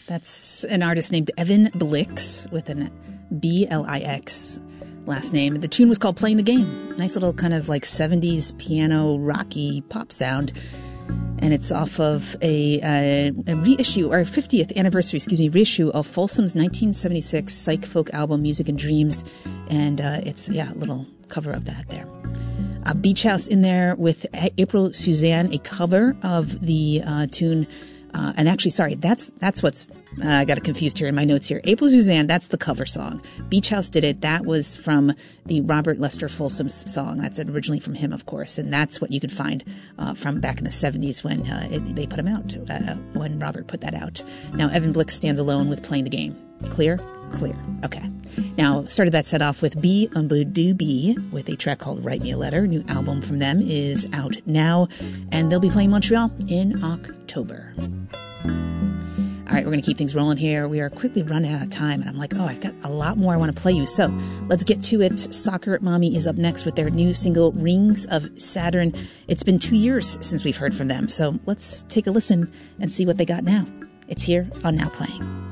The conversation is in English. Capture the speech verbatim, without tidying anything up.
That's an artist named Evan Blix with an B L I X last name. The tune was called Playing the Game. Nice little kind of like seventies piano rocky pop sound. And it's off of a, uh, a reissue, or fiftieth anniversary, excuse me, reissue of Folsom's nineteen seventy-six psych folk album, Music and Dreams. And uh, it's, yeah, a little cover of that there. Uh, Beach House in there with April Suzanne, a cover of the uh, tune. Uh, and actually, sorry, that's that's what's, uh, I got it confused here in my notes here. April Suzanne, that's the cover song. Beach House did it. That was from the Robert Lester Folsom's song. That's originally from him, of course. And that's what you could find uh, from back in the seventies when uh, it, they put him out, uh, when Robert put that out. Now, Evan Blix stands alone with Playing the Game. Clear? Clear. Okay. Now, started that set off with B Umbudu B with a track called Write Me a Letter. New album from them is out now, and they'll be playing Montreal in October. All right, we're going to keep things rolling here. We are quickly running out of time, and I'm like, oh, I've got a lot more I want to play you. So let's get to it. Soccer Mommy is up next with their new single, Rings of Saturn. It's been two years since we've heard from them, so let's take a listen and see what they got now. It's here on Now Playing.